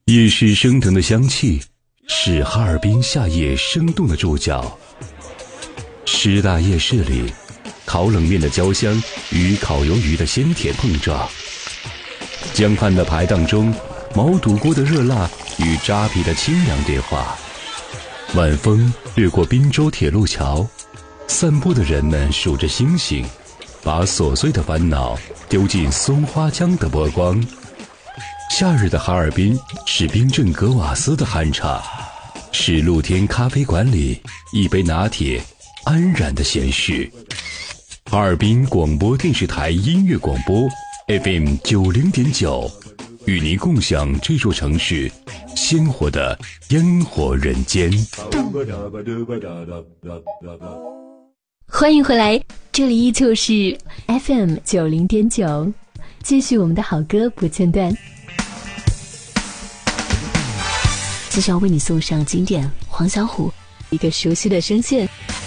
夜市升腾的香气是哈尔滨夏夜生动的注脚。师大夜市里，烤冷面的焦香与烤鱿鱼的鲜甜碰撞，江畔的排档中，毛肚锅的热辣与扎皮的清凉对话。晚风掠过滨州铁路桥，散步的人们数着星星，把琐碎的烦恼丢进松花江的波光。夏日的哈尔滨是冰镇格瓦斯的酣畅，是露天咖啡馆里一杯拿铁安然的闲适。哈尔滨广播电视台音乐广播 FM90.9， 与您共享这座城市鲜活的烟火人间。 欢迎回来，这里依旧是 FM90.9， 继续我们的好歌不间断。接下来为你送上经典黄小琥一个熟悉的声线。